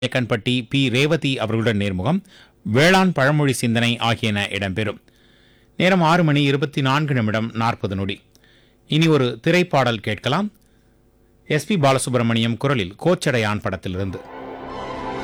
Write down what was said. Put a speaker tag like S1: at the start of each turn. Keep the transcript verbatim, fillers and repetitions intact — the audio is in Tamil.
S1: கண்பட்டி பி ரேவதி அவர்களுடன் நேர்முகம், வேளாண் பழமொழி சிந்தனை ஆகியன இடம்பெறும். நேரம் ஆறு மணி இருபத்தி நான்கு நிமிடம் நாற்பது நொடி. இனி ஒரு திரைப்பாடல் கேட்கலாம். எஸ் பி பாலசுப்ரமணியம் குரலில் கோச்சடையான் படத்திலிருந்து.